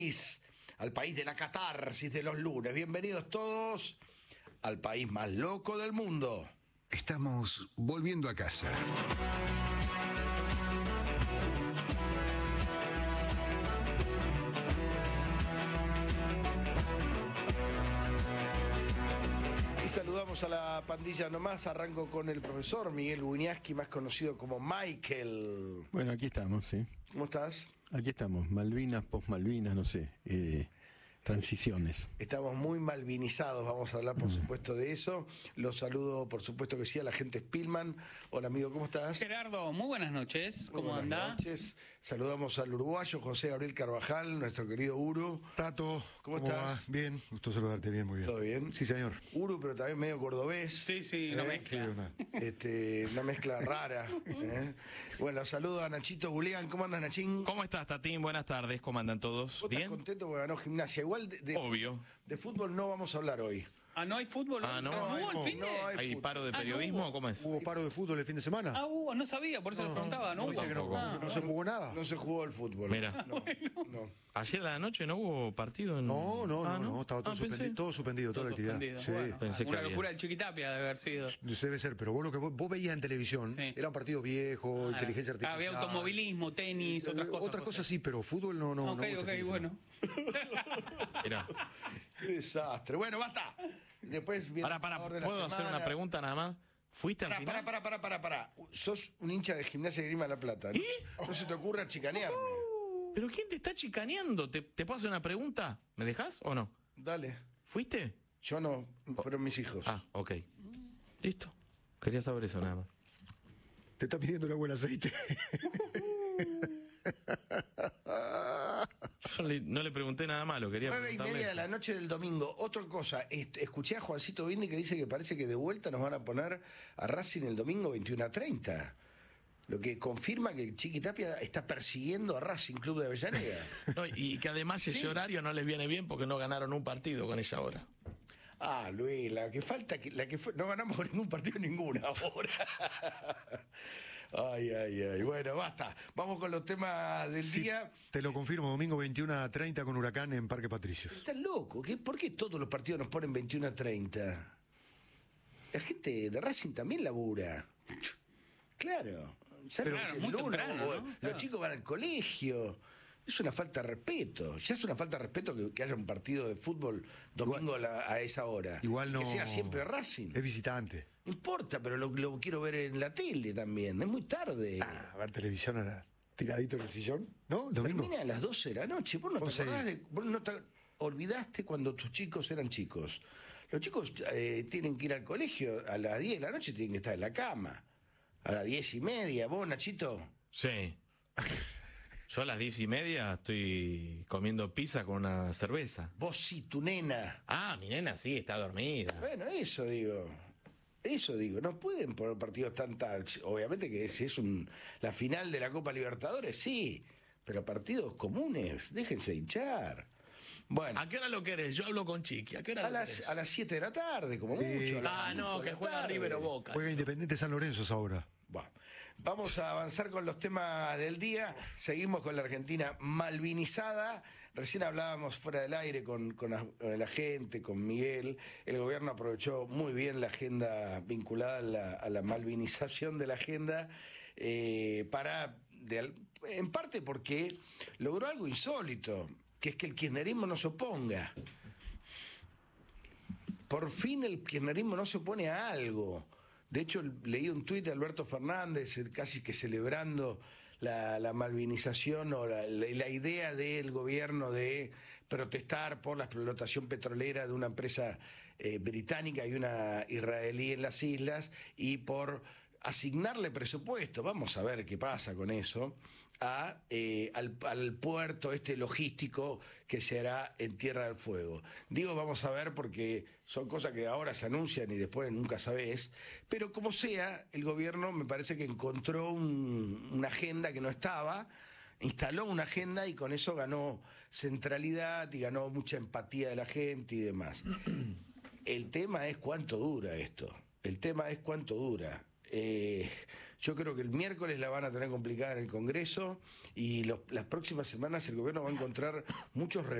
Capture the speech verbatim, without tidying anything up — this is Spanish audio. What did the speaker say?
al país de la catarsis de los lunes. Bienvenidos todos al país más loco del mundo. Estamos volviendo a casa. Y saludamos a la pandilla nomás. Arranco con el profesor Miguel Wiñaski, más conocido como Michael. Bueno, aquí estamos, sí. ¿Cómo estás? Aquí estamos, Malvinas, post-Malvinas, no sé, eh, transiciones. Estamos muy malvinizados, vamos a hablar por supuesto de eso. Los saludo por supuesto que sí a la gente Spillman. Hola amigo, ¿cómo estás? Gerardo, muy buenas noches, Muy ¿cómo buenas anda? noches. Saludamos al uruguayo José Gabriel Carvajal, nuestro querido Uru. Tato, ¿Cómo ¿cómo, estás? va? Bien, gusto saludarte, bien, muy bien. ¿Todo bien? Sí, señor. Uru, pero también medio cordobés. Sí, sí, una Eh, mezcla. Sí, una- Este, una mezcla rara. ¿eh? Bueno, saludo a Nachito Bulegan. ¿Cómo andas, Nachín? ¿Cómo estás, Tatín? Buenas tardes, ¿cómo andan todos? ¿Vos estás ¿Bien? contento porque ganó Gimnasia? Igual de, de, Obvio. de fútbol no vamos a hablar hoy. Ah, ¿no hay fútbol? Ah, ¿no? ¿No hubo No, el fin de? no hay ¿Hay fútbol. paro de Ah, no periodismo hubo. o cómo es? ¿Hubo paro de fútbol el fin de semana? Ah, hubo, no sabía, por eso le preguntaba, ¿no? ¿Viste que no, hubo? Ah, no se jugó nada? No se jugó el fútbol. Mira. No, no. ¿Ayer a la noche no hubo partido? En... No, no, Ah, no, no, estaba todo, Ah, suspendido, pensé. todo suspendido, toda la todo actividad. suspendido. Sí, Bueno, Pensé que una había. locura del Chiquitapia debe haber sido. debe ser, pero vos lo que vos, vos veías en televisión, Sí. eran partidos viejos, Ah, inteligencia artificial. Había automovilismo, tenis, otras cosas. Otras José. cosas sí, pero fútbol no, no. Ok, no hubo ok, este fin de bueno. Mirá. Qué desastre. Bueno, basta. Después viene Para, el para, jugador de la ¿puedo hacer semana. una pregunta nada más? ¿Fuiste al Pará, final? pará, pará, pará, pará, pará. Sos un hincha de Gimnasia de Grima de la Plata. ¿No, no se te ocurra chicanearme. ¿Pero quién te está chicaneando? ¿Te, ¿Te puedo hacer una pregunta? ¿Me dejas o no? Dale. ¿Fuiste? Yo no, fueron mis hijos. Ah, ok. Listo. Quería saber eso nada más. Te está pidiendo el agua el aceite. Yo le- no le pregunté nada malo, quería Nueve y preguntarle media de eso. la noche del domingo. Otra cosa, est- escuché a Juancito Vini que dice que parece que de vuelta nos van a poner a Racing el domingo veintiuno a treinta. Lo que confirma que Chiqui Tapia está persiguiendo a Racing Club de Avellaneda. No, y que además ese horario no les viene bien porque no ganaron un partido con esa hora. Ah, Luis, la que falta, que, la que fue, no ganamos con ningún partido ninguna ahora. Ay, ay, ay. Bueno, basta. Vamos con los temas del Sí, día. te lo confirmo, domingo veintiuno a treinta con Huracán en Parque Patricios. Estás loco. ¿Qué, ¿Por qué todos los partidos nos ponen veintiuno a treinta? La gente de Racing también labura. Claro. ¿Sabes Claro, lo que es muy el lunes? temprano, O- ¿no? Los Claro. chicos van al colegio. Es una falta de respeto. Ya es una falta de respeto que, que haya un partido de fútbol domingo a, la- a esa hora. Igual no. Que sea siempre Racing. Es visitante. No importa, pero lo, lo quiero ver en la tele también. Es muy tarde. Ah, a ver televisión ahora. Tiradito en el sillón, ¿no? El domingo. Termina a las doce de la noche. ¿Vos no te once. acordás de, vos no te olvidaste cuando tus chicos eran chicos? Los chicos eh, tienen que ir al colegio a las diez de la noche, tienen que estar en la cama. A las diez y media. ¿Vos, Nachito? Sí. Yo a las diez y media estoy comiendo pizza con una cerveza. Vos sí, tu nena. Ah, mi nena sí, está dormida. Bueno, eso digo. Eso digo. No pueden poner partidos tan tarde. Obviamente que si es un, la final de la Copa Libertadores, sí. Pero partidos comunes, déjense hinchar. Bueno. ¿A qué hora lo querés? Yo hablo con Chiqui. ¿A qué hora A lo las, querés? a las siete de la tarde, como Eh, mucho. a las Ah, cinco no, de que la juega tarde. River o Boca. Juega Independiente San Lorenzo es ahora. Bueno, vamos a avanzar con los temas del día. Seguimos con la Argentina malvinizada. Recién hablábamos fuera del aire con, con la, la gente, con Miguel. El gobierno aprovechó muy bien la agenda vinculada a la, a la malvinización de la agenda eh, para, de al- en parte porque logró algo insólito, que es que el kirchnerismo no se oponga. Por fin el kirchnerismo no se opone a algo. De hecho, leí un tuit de Alberto Fernández eh, casi que celebrando la, la malvinización o la, la- la idea del gobierno de protestar por la explotación petrolera de una empresa eh, británica y una israelí en las islas y por asignarle presupuesto, vamos a ver qué pasa con eso, a, eh, al, al puerto este logístico que se hará en Tierra del Fuego. Digo vamos a ver porque son cosas que ahora se anuncian y después nunca sabés, pero como sea, el gobierno me parece que encontró un- una agenda que no estaba, instaló una agenda y con eso ganó centralidad y ganó mucha empatía de la gente y demás. El tema es cuánto dura esto, el tema es cuánto dura. Eh, yo creo que el miércoles la van a tener complicada en el Congreso y los- las próximas semanas el gobierno va a encontrar muchos